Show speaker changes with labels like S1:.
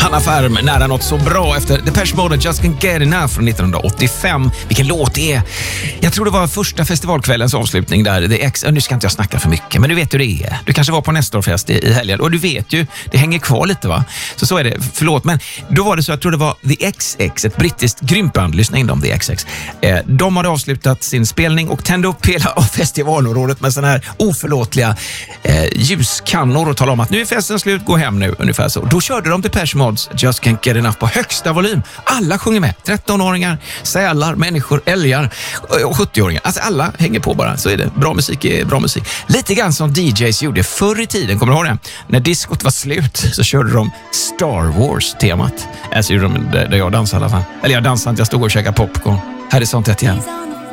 S1: Hanna Färm, nära något så bra efter Depeche Mode Just Can't Get Enough från 1985. Vilken låt det är. Jag tror det var första festivalkvällens avslutning där. Nu ska inte jag snacka för mycket, men du vet hur det är. Du kanske var på Nestorfest i helgen och du vet ju, det hänger kvar lite va? Så är det, förlåt. Men då var det så, jag tror det var The XX, ett brittiskt grymband, lyssna in dem, The XX. De hade avslutat sin spelning och tände upp hela festivalområdet med såna här oförlåtliga ljuskannor och talade om att nu är festen slut, gå hem nu, ungefär så. Då körde de Depeche Modes Just Can't Get Enough på högsta volym. Alla sjunger med. 13-åringar, sälar, människor, älgar och 70-åringar. Alltså alla hänger på bara. Så är det. Bra musik är bra musik. Lite grann som DJs gjorde förr i tiden. Kommer du ihåg det? När diskot var slut så körde de Star Wars-temat. Alltså gjorde de där jag dansade i alla fall. Eller jag dansade inte, jag stod och käkade popcorn. Här är sånt ett igen.